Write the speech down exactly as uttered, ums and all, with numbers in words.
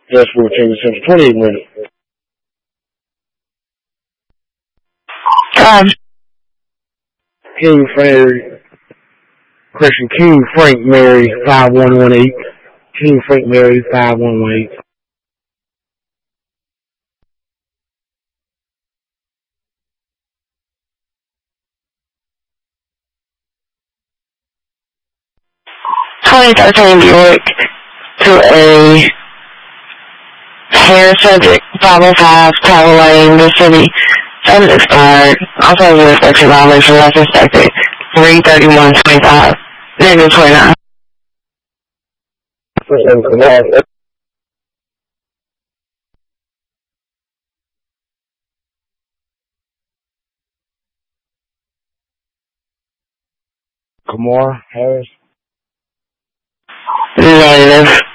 Just will change the center twenty-eight minutes. Um, King Frank, Christian King Frank Mary five one one eight. King Frank Mary five one one eight. twenty thirteen Buick to a hair subject, five oh five, Tower Lane, the city. Funds expired. Also with inspection violation less inspected. three thirty-one twenty-five. Negative twenty-nine. Kamar Harris. Negative.